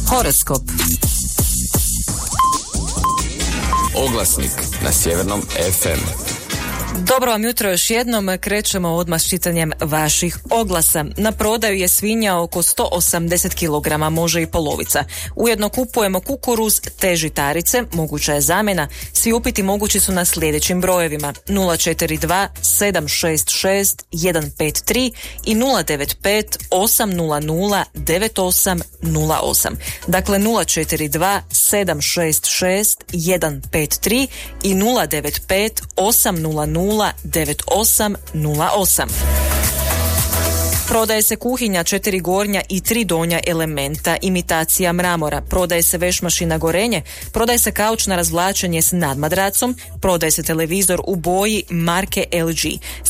Horoskop. Oglasnik na Sjevernom FM. Dobro vam jutro još jednom, krećemo odmah s čitanjem vaših oglasa. Na prodaju je svinja oko 180 kg, može i polovica. Ujedno kupujemo kukuruz te žitarice, moguća je zamjena. Svi upiti mogući su na sljedećim brojevima: 042 766 153 i 095 800 9808. Dakle 042 766 153 i 095 800 9808. Prodaje se kuhinja 4 gornja i 3 donja elementa, imitacija mramora. Prodaje se vešmašina Gorenje. Prodaje se kauč na razvlačenje s nadmadracom. Prodaje se televizor u boji marke LG.